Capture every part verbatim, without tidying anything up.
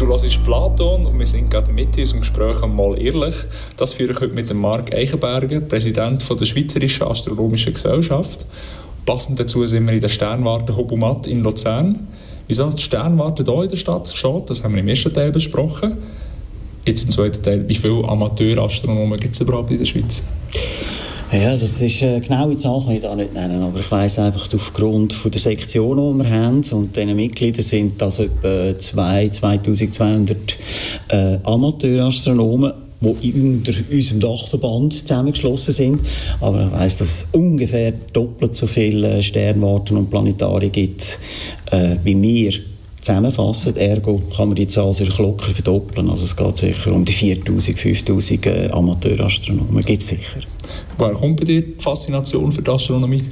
Du hörst Platon und wir sind gerade mitten in unserem Gespräch mal ehrlich. Das führe ich heute mit dem Marc Eichenberger, Präsident der Schweizerischen Astronomischen Gesellschaft. Passend dazu sind wir in der Sternwarte Hobomat in Luzern. Wieso die Sternwarte hier in der Stadt steht, das haben wir im ersten Teil besprochen. Jetzt im zweiten Teil, wie viele Amateurastronomen gibt es überhaupt in der Schweiz? Ja, das ist eine genaue Zahl, kann ich da nicht nennen, aber ich weiss einfach aufgrund von der Sektionen, die wir haben und diesen Mitgliedern sind das etwa zweitausendzweihundert äh, Amateurastronomen, die unter unserem Dachverband zusammengeschlossen sind. Aber ich weiss, dass es ungefähr doppelt so viele Sternwarten und Planetarien gibt, äh, wie wir zusammenfassen. Ergo kann man die Zahl sehr locker verdoppeln. Also es geht sicher um die viertausend, fünftausend äh, Amateurastronomen. Gibt es sicher. Woher kommt bei dir die Faszination für die Astronomie?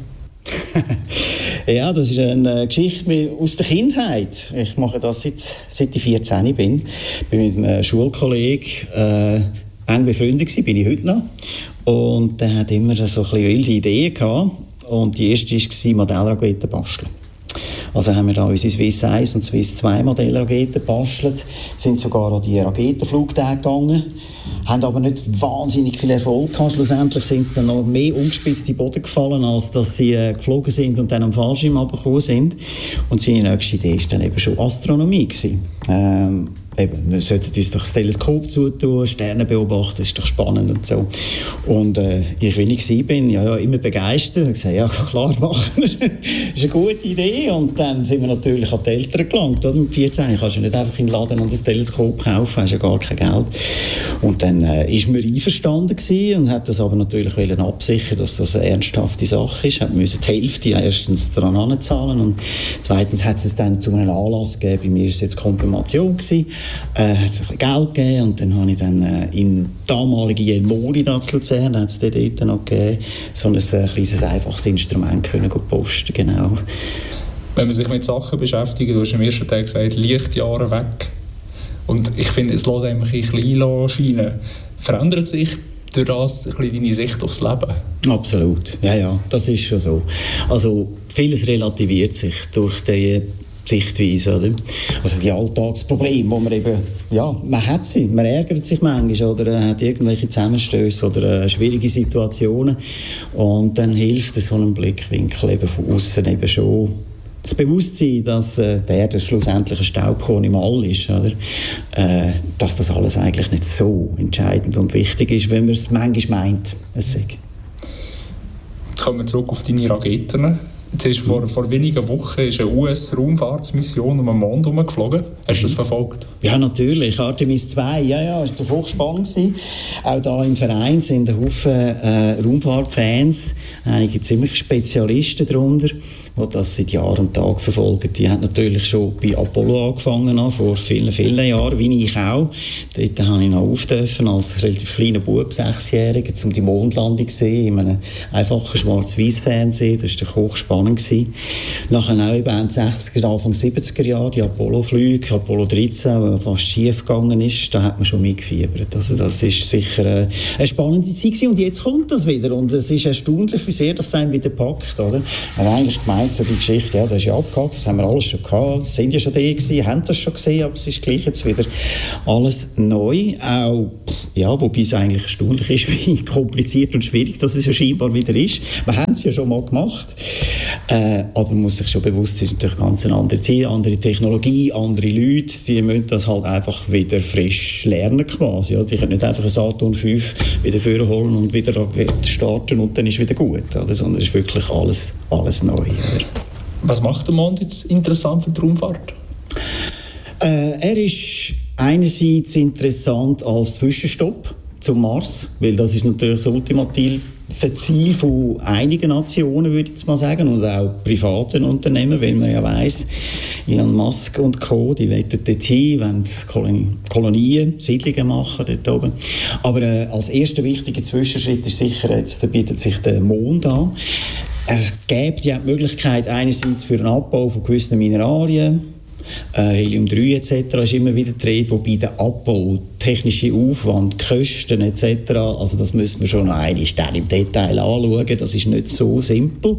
Ja, das ist eine Geschichte aus der Kindheit. Ich mache das seit, seit ich vierzehn bin. Ich bin mit einem Schulkollegen äh, eng befreundet gewesen, bin ich heute noch. Und der hat immer so ein bisschen wilde Ideen gehabt. Und die erste war Modellraketen basteln. Also haben wir da unsere Swiss eins und Swiss zwei Modellraketen gebastelt, sind sogar an die Raketenflugtage gegangen, haben aber nicht wahnsinnig viel Erfolg gehabt. Schlussendlich sind sie dann noch mehr umgespitzt in den Boden gefallen, als dass sie äh, geflogen sind und dann am Fallschirm runtergekommen sind. Und seine nächste Idee war dann eben schon Astronomie gewesen. Ähm, Eben, wir sollten uns doch das Teleskop zutun, Sterne beobachten, das ist doch spannend und so. Und äh, ich, wenn ich war, bin ja, ja immer begeistert und gesagt, ja klar, machen wir. Das ist eine gute Idee. Und dann sind wir natürlich an die Eltern gelangt. Oder? Mit vierzehn kannst du nicht einfach in den Laden und das Teleskop kaufen, hast ja gar kein Geld. Und dann äh, ist man einverstanden gewesen und hat das aber natürlich wollen absichern, dass das eine ernsthafte Sache ist. Hat müssen die Hälfte erstens daran anzahlen und zweitens hat es dann zu einem Anlass gegeben. Bei mir war es jetzt Konfirmation gewesen. Äh, hat es ein bisschen Geld gegeben und dann habe ich dann äh, in damalige Jelmoli da zu Luzern, hat es dort noch gegeben, so ein äh, kleines, einfaches Instrument können posten, genau. Wenn man sich mit Sachen beschäftigt, du hast im ersten Teil gesagt, Lichtjahre weg. Und ich finde, es lässt einem ein bisschen klein scheinen. Verändert sich durch das ein bisschen deine Sicht aufs Leben? Absolut, ja, ja, das ist schon so. Also vieles relativiert sich durch die Sichtweise, oder? Also die Alltagsprobleme, wo man eben, ja, man hat sie, man ärgert sich manchmal oder hat irgendwelche Zusammenstöße oder äh, schwierige Situationen und dann hilft so ein Blickwinkel eben von außen eben schon das Bewusstsein, dass äh, der Erde schlussendlich ein Staubkorn im All ist, oder? Äh, dass das alles eigentlich nicht so entscheidend und wichtig ist, wenn man es manchmal meint, es sei. Jetzt kommen wir zurück auf deine Raketen. Jetzt ist vor, vor wenigen Wochen ist eine U S-Raumfahrtsmission um den Mond herumgeflogen. Hast du das verfolgt? Ja, natürlich. Artemis zwei, ja, ja, das war hochspannend gewesen. Auch da im Verein sind ein Haufen äh, Raumfahrtfans, einige ziemlich Spezialisten darunter, die das seit Jahr und Tag verfolgen. Die haben natürlich schon bei Apollo angefangen, vor vielen, vielen Jahren, wie ich auch. Dort habe ich noch aufdürfen, als relativ kleiner Bub, sechsjähriger, um die Mondlandung zu sehen, in einem einfachen Schwarz-Weiß-Fernsehen. Das war doch hochspannend gewesen. Nachher auch eben Ende sechziger, Anfang siebziger Jahre, die Apollo-Flüge, Apollo dreizehn, die fast schief gegangen ist, da hat man schon mitgefiebert. Also das ist sicher eine, eine spannende Zeit gewesen. Und jetzt kommt das wieder. Und es ist erstaunlich, wie sehr das einen wieder packt, oder? Man hat eigentlich gemeint, so die Geschichte, ja, das ist ja abgehakt, das haben wir alles schon gehabt, sind ja schon die gewesen, haben das schon gesehen, aber es ist gleich jetzt wieder alles neu. Auch, ja, wobei es eigentlich erstaunlich ist, wie kompliziert und schwierig das es ja scheinbar wieder ist. Wir haben es ja schon mal gemacht. Äh, aber man muss sich schon bewusst sein, es ist natürlich ganz eine andere Zeit, andere Technologie, andere Leute, die müssen das halt einfach wieder frisch lernen quasi. Ja. Die können nicht einfach ein Saturn fünf wieder vorholen und wieder starten und dann ist wieder gut. Oder? Sondern es ist wirklich alles, alles neu. Oder? Was macht der Mond jetzt interessant für die Raumfahrt? Äh, er ist einerseits interessant als Zwischenstopp zum Mars, weil das ist natürlich das ultimative Ziel von einigen Nationen, würde ich jetzt mal sagen, und auch privaten Unternehmen, weil man ja weiss, Elon Musk und Co., die wollen dort hin, wollen Kolonien, Kolonien, Siedlungen machen dort oben. Aber äh, als erster wichtiger Zwischenschritt ist sicher, jetzt da bietet sich der Mond an. Er gibt ja die Möglichkeit einerseits für den Abbau von gewissen Mineralien, Äh, Helium drei et cetera ist immer wieder gedreht, wobei der Abbau, technische Aufwand, Kosten et cetera, also das müssen wir schon noch einmal im Detail anschauen, das ist nicht so simpel.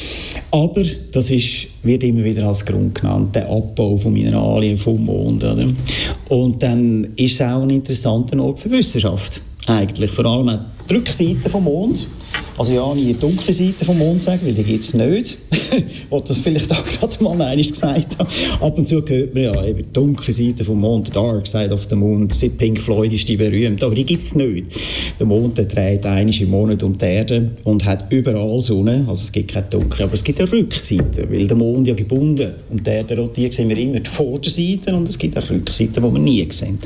Aber das ist, wird immer wieder als Grund genannt, der Abbau von Mineralien vom Mond. Oder? Und dann ist es auch ein interessanter Ort für Wissenschaft. Eigentlich vor allem auch die Rückseite vom Mond. Also ja, nie die dunkle Seite vom Mond sagen, weil die gibt es nicht. Ich wollte das vielleicht auch gerade mal einmal gesagt haben. Ab und zu hört man ja eben die dunkle Seite vom Mond, the dark side of the moon, Pink Floyd ist die berühmt, aber die gibt es nicht. Der Mond der dreht einmal im Monat um die Erde und hat überall Sonne, also es gibt keine dunkle, aber es gibt eine Rückseite, weil der Mond ja gebunden und die Erde rotiert, sehen wir immer die Vorderseite und es gibt eine Rückseite, die wir nie sehen.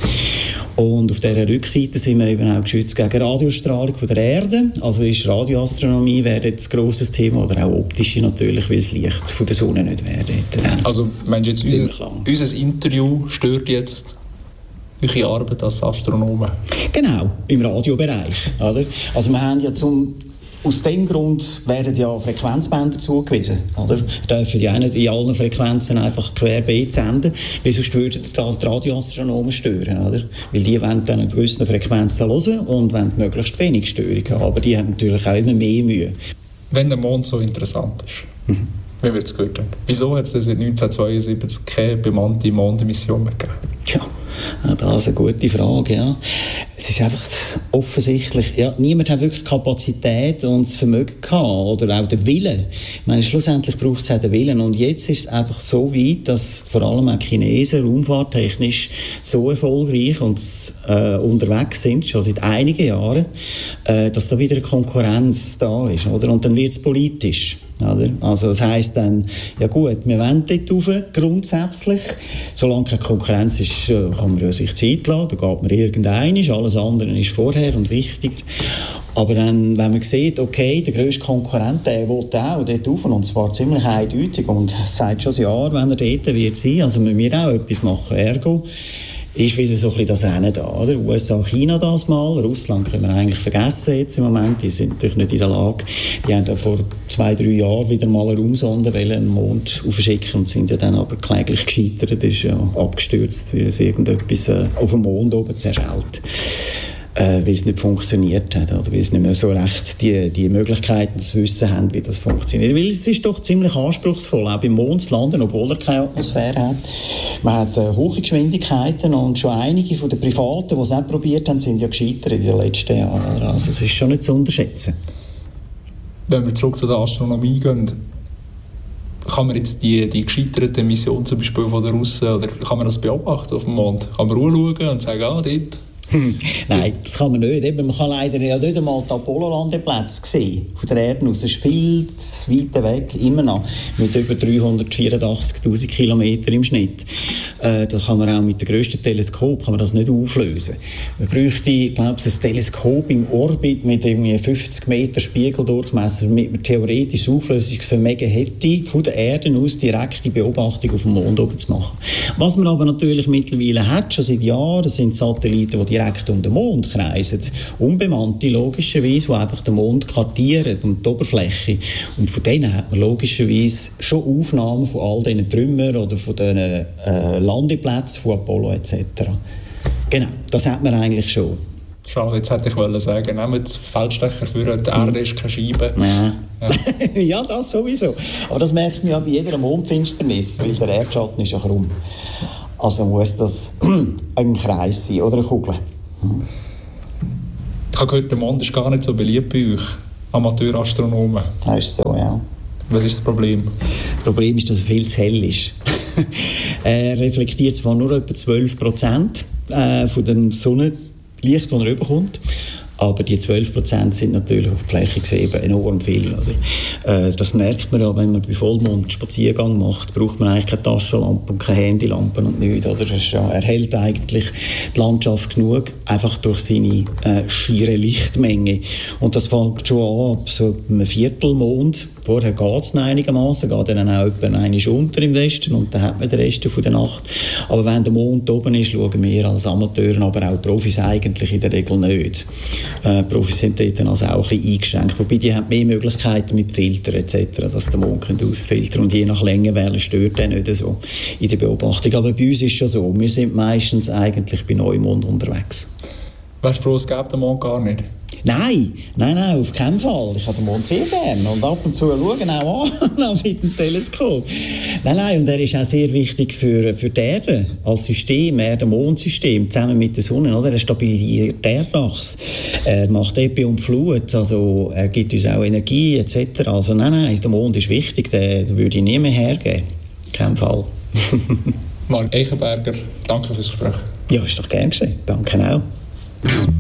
Und auf dieser Rückseite sind wir eben auch geschützt gegen Radiostrahlung von der Erde, also ist Radioastronomie wäre jetzt ein grosses Thema oder auch optische natürlich, weil das Licht von der Sonne nicht wäre. Also meinst du jetzt, unser, unser Interview stört jetzt eure Arbeit als Astronomen? Genau, im Radiobereich. Oder? Also wir haben ja zum Aus dem Grund werden ja Frequenzbänder zugewiesen. Oder? Dürfen ja nicht in allen Frequenzen einfach querbeet senden, weil sonst würden die Radioastronomen stören. Oder? Weil die wollen dann in gewissen Frequenzen hören und wollen möglichst wenig Störungen haben. Aber die haben natürlich auch immer mehr Mühe. Wenn der Mond so interessant ist, mhm. wie wird es gehört? Wieso hat es seit neunzehnhundertzweiundsiebzig keine bemannte Mondmission mehr gegeben? Tja, das ist eine gute Frage. Ja. Es ist einfach offensichtlich, ja, niemand hat wirklich Kapazität und das Vermögen gehabt, oder auch den Willen. Ich meine, schlussendlich braucht es auch den Willen. Und jetzt ist es einfach so weit, dass vor allem auch Chinesen raumfahrttechnisch so erfolgreich und äh, unterwegs sind, schon seit einigen Jahren, äh, dass da wieder eine Konkurrenz da ist. Oder? Und dann wird es politisch. Oder? Also das heisst dann, ja gut, wir wollen dort rauf, grundsätzlich. Solange keine Konkurrenz ist, kann man ja sich Zeit lassen, da geht man irgendeines, alles andere ist vorher und wichtiger. Aber dann, wenn man sieht, okay, der grösste Konkurrent, der will auch dort rauf, und zwar ziemlich eindeutig, und seit schon ein Jahr, wenn er dort wird sein, also müssen wir auch etwas machen, ergo ist wieder so ein bisschen das Rennen da, oder? U S A, China das mal, Russland können wir eigentlich vergessen jetzt im Moment, die sind natürlich nicht in der Lage. Die haben ja vor zwei, drei Jahren wieder mal eine Raumsonde wollen, einen Mond aufschicken und sind ja dann aber kläglich gescheitert, das ist ja abgestürzt, weil es irgendetwas äh, auf dem Mond oben zerschellt. Äh, weil es nicht funktioniert hat, oder weil es nicht mehr so recht die, die Möglichkeiten, das Wissen haben, wie das funktioniert. Weil es ist doch ziemlich anspruchsvoll, auch beim Mond zu landen, obwohl er keine Atmosphäre hat. Man hat äh, hohe Geschwindigkeiten und schon einige von den Privaten, die es auch probiert haben, sind ja gescheitert in den letzten Jahren. Also es ist schon nicht zu unterschätzen. Wenn wir zurück zu der Astronomie gehen, kann man jetzt die, die gescheiterte Mission zum Beispiel von den Russen, oder kann man das beobachten auf dem Mond? Kann man schauen und sagen, ah, dort... Hm. Nein, das kann man nicht. Eben, man kann leider ja nicht einmal die Apollo-Landeplätze sehen von der Erde aus. Das ist viel zu weit weg, immer noch, mit über dreihundertvierundachtzigtausend Kilometern im Schnitt. Äh, da kann man auch mit dem grössten Teleskop kann man das nicht auflösen. Man bräuchte, ich glaube, ein Teleskop im Orbit mit irgendwie fünfzig Meter Spiegeldurchmesser, mit einem theoretischen Auflösungsvermögen hätte, von der Erde aus direkte Beobachtung auf dem Mond oben zu machen. Was man aber natürlich mittlerweile hat, schon seit Jahren, sind Satelliten, die direkt um den Mond kreisen. Unbemannte, logischerweise, die einfach den Mond kartieren und die Oberfläche. Und von denen hat man logischerweise schon Aufnahmen von all diesen Trümmern oder von diesen äh, Landeplätzen von Apollo et cetera. Genau, das hat man eigentlich schon. Schade, jetzt hätte ich wollen sagen, nehmt Feldstecher für die Erde ist keine Scheibe. Ja. Ja. Ja, das sowieso. Aber das merkt man ja bei jeder Mondfinsternis, weil der Erdschatten ist ja krumm. Also muss das ein Kreis sein oder eine Kugel. Ich habe gehört, der Mond ist gar nicht so beliebt bei euch, Amateurastronomen. Das ist so, ja. Was ist das Problem? Das Problem ist, dass er viel zu hell ist. Er reflektiert zwar nur etwa zwölf Prozent von dem Sonnenlicht, das er überkommt. Aber die zwölf Prozent sind natürlich auf der Fläche gesehen enorm viel. Oder? Äh, das merkt man ja, wenn man bei Vollmond einen Spaziergang macht, braucht man eigentlich keine Taschenlampe und keine Handylampen und nichts. Oder? Ja, er hält eigentlich die Landschaft genug, einfach durch seine äh, schiere Lichtmenge. Und das fängt schon an ab so einem Viertelmond, Vorher geht es noch einigermaßen, geht dann auch etwa eine unter im Westen und dann hat man den Rest von der Nacht. Aber wenn der Mond oben ist, schauen wir als Amateure, aber auch Profis eigentlich in der Regel nicht. Äh, Profis sind dort dann also auch ein bisschen eingeschränkt. Wobei die haben mehr Möglichkeiten mit Filtern et cetera, dass der Mond ausfiltern und je nach Länge wählen stört der nicht so in der Beobachtung. Aber bei uns ist es schon so, wir sind meistens eigentlich bei Neumond unterwegs. Wärst du froh, es gäbe den Mond gar nicht? Nein, nein, nein, auf keinen Fall. Ich habe den Mond sehr gerne und ab und zu schauen auch an mit dem Teleskop. Nein, nein, und er ist auch sehr wichtig für, für die Erde als System, Erde-Mond-System, zusammen mit der Sonne, oder? Er stabilisiert die Erdachse, er macht Ebbe und Flut, also er gibt uns auch Energie et cetera. Also nein, nein, der Mond ist wichtig, den, den würde ich nie mehr hergeben. Kein Fall. Marc Eichenberger, danke fürs Gespräch. Ja, ist doch gern geschehen. Danke auch.